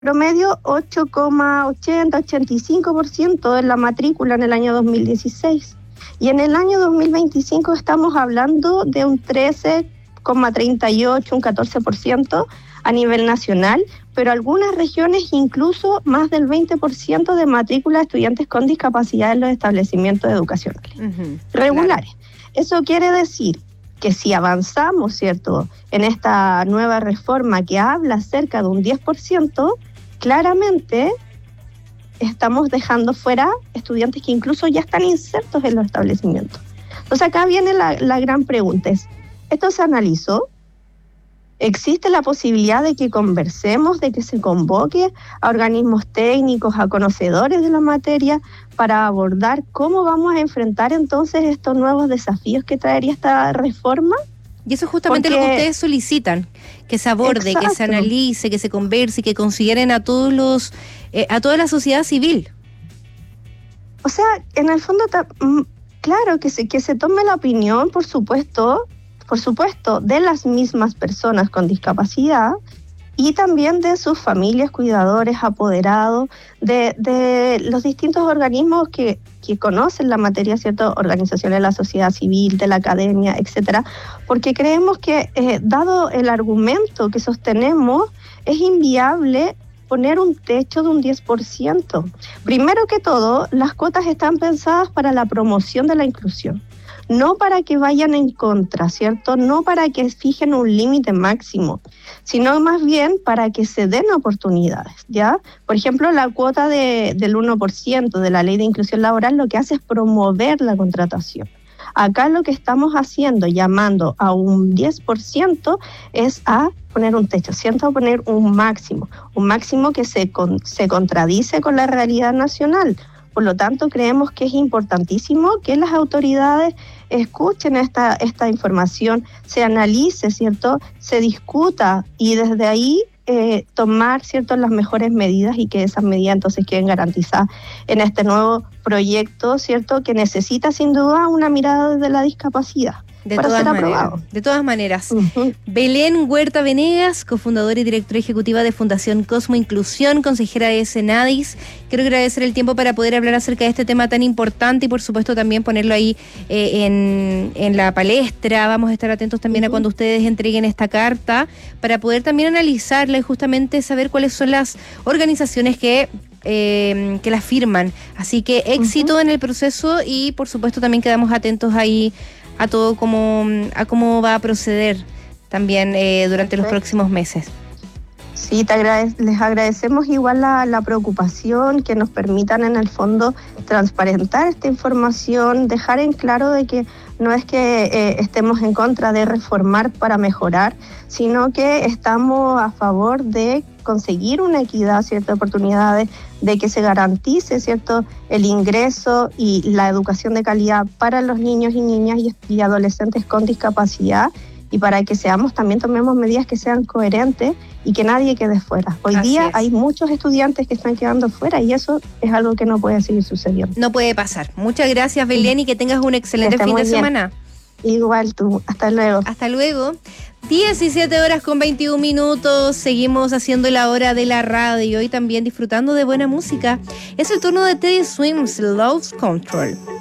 promedio 8,85% en la matrícula en el año 2016. Y en el año 2025 estamos hablando de un 13,38, un 14% a nivel nacional, pero algunas regiones incluso más del 20% de matrícula de estudiantes con discapacidad en los establecimientos educacionales regulares. Claro. Eso quiere decir que si avanzamos, ¿cierto?, en esta nueva reforma que habla cerca de un 10%, claramente estamos dejando fuera estudiantes que incluso ya están insertos en los establecimientos. Entonces acá viene la gran pregunta, ¿esto se analizó? ¿Existe la posibilidad de que conversemos, de que se convoque a organismos técnicos, a conocedores de la materia, para abordar cómo vamos a enfrentar entonces estos nuevos desafíos que traería esta reforma? Y eso es justamente lo que ustedes solicitan, que se aborde, exacto, que se analice, que se converse, que consideren a todos a toda la sociedad civil. O sea, en el fondo, claro, que se tome la opinión, por supuesto, de las mismas personas con discapacidad y también de sus familias, cuidadores, apoderados, de los distintos organismos que conocen la materia, ¿cierto? Organizaciones de la sociedad civil, de la academia, etcétera, porque creemos que, dado el argumento que sostenemos, es inviable poner un techo de un 10%. Primero que todo, las cuotas están pensadas para la promoción de la inclusión, no para que vayan en contra, ¿cierto? No para que fijen un límite máximo, sino más bien para que se den oportunidades, ¿ya? Por ejemplo, la cuota del 1% de la Ley de Inclusión Laboral lo que hace es promover la contratación. Acá lo que estamos haciendo, llamando a un 10%, es a poner un techo, ¿cierto? A poner un máximo que se contradice con la realidad nacional. Por lo tanto, creemos que es importantísimo que las autoridades escuchen esta información, se analice, ¿cierto?, se discuta y desde ahí tomar, ¿cierto?, las mejores medidas y que esas medidas entonces queden garantizadas en este nuevo proyecto, ¿cierto?, que necesita sin duda una mirada desde la discapacidad. Para ser aprobado. De todas maneras. Belén Huerta Venegas, cofundadora y directora ejecutiva de Fundación Cosmo Inclusión, consejera de Senadis. Quiero agradecer el tiempo para poder hablar acerca de este tema tan importante y por supuesto también ponerlo ahí en la palestra. Vamos a estar atentos también a cuando ustedes entreguen esta carta para poder también analizarla y justamente saber cuáles son las organizaciones que la firman. Así que éxito en el proceso y por supuesto también quedamos atentos ahí a todo a cómo va a proceder también durante los próximos meses. Sí, les agradecemos igual la preocupación, que nos permitan en el fondo transparentar esta información, dejar en claro de que no es que estemos en contra de reformar para mejorar, sino que estamos a favor de conseguir una equidad, ciertas oportunidades, de que se garantice, ¿cierto?, el ingreso y la educación de calidad para los niños y niñas y adolescentes con discapacidad, y para que tomemos medidas que sean coherentes y que nadie quede fuera. Hoy día hay muchos estudiantes que están quedando fuera y eso es algo que no puede seguir sucediendo. No puede pasar. Muchas gracias, Belén, y que tengas un excelente fin de semana. Igual tú. Hasta luego. Hasta luego. 17:21. Seguimos haciendo la hora de la radio y también disfrutando de buena música. Es el turno de Teddy Swims, Lost Control.